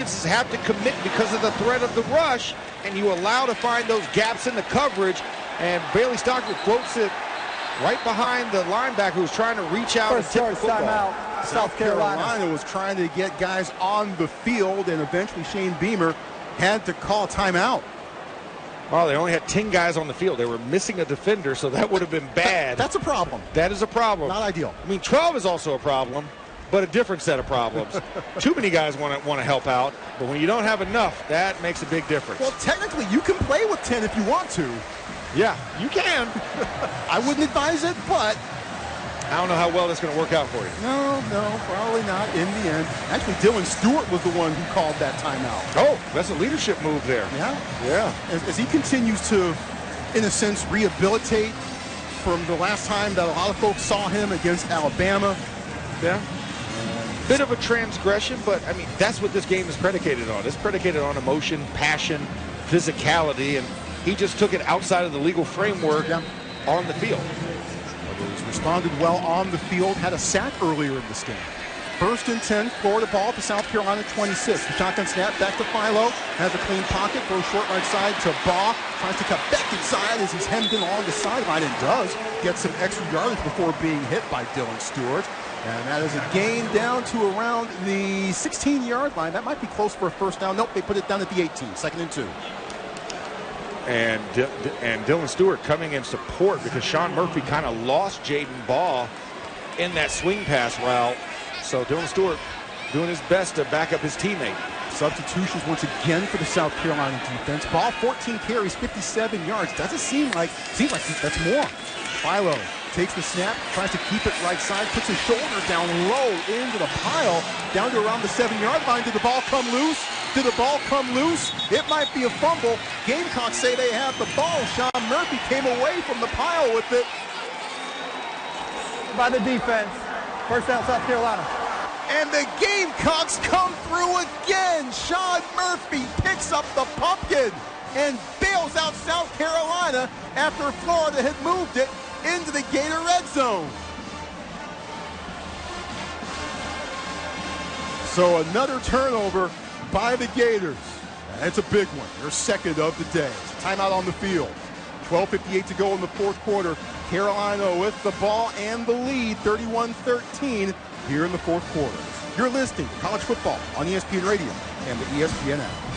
defenses have to commit because of the threat of the rush, and you allow to find those gaps in the coverage. And Bailey Stockton quotes it right behind the linebacker who's trying to reach out and tip the football. Timeout, South Carolina was trying to get guys on the field, and eventually Shane Beamer had to call timeout. Well, they only had 10 guys on the field. They were missing a defender, so that would have been bad. That's a problem. That is a problem. Not ideal. I mean, 12 is also a problem, but a different set of problems. Too many guys want to help out, but when you don't have enough, that makes a big difference. Well, technically, you can play with 10 if you want to. Yeah, you can. I wouldn't advise it, but I don't know how well that's going to work out for you. No, probably not in the end. Actually, Dylan Stewart was the one who called that timeout. Oh, that's a leadership move there. Yeah. As he continues to, in a sense, rehabilitate from the last time that a lot of folks saw him against Alabama. Yeah. Bit of a transgression, but, I mean, that's what this game is predicated on. It's predicated on emotion, passion, physicality, and he just took it outside of the legal framework on the field. He's responded well on the field, had a sack earlier in this game. 1st and 10, Florida ball to South Carolina 26. The shotgun snap back to Philo, has a clean pocket, throws short right side to Baugh, tries to cut back inside as he's hemmed in along the sideline and does get some extra yardage before being hit by Dylan Stewart. And that is a gain down to around the 16-yard line. That might be close for a first down. Nope, they put it down at the 18, 2nd and 2. And Dylan Stewart coming in support because Sean Murphy kind of lost Jaden Baugh in that swing pass route. So Dylan Stewart doing his best to back up his teammate. Substitutions once again for the South Carolina defense. Baugh 14 carries, 57 yards. Doesn't seems like that's more. Philo takes the snap, tries to keep it right side, puts his shoulder down low into the pile, down to around the 7-yard line. Did the ball come loose? Did the ball come loose? It might be a fumble. Gamecocks say they have the ball. Sean Murphy came away from the pile with it. By the defense. First down, South Carolina. And the Gamecocks come through again. Sean Murphy picks up the pumpkin and bails out South Carolina after Florida had moved it into the Gator red zone. So another turnover by the Gators. And it's a big one. Their second of the day. It's a timeout on the field. 12:58 to go in the 4th quarter. Carolina with the ball and the lead, 31-13 here in the 4th quarter. You're listening to College Football on ESPN Radio and the ESPN app.